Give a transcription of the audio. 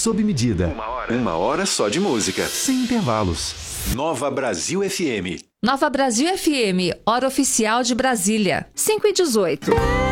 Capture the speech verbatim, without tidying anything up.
sob medida. Uma hora. Uma hora só de música. Sem intervalos. Nova Brasil F M. Nova Brasil F M, hora oficial de Brasília, cinco e dezoito.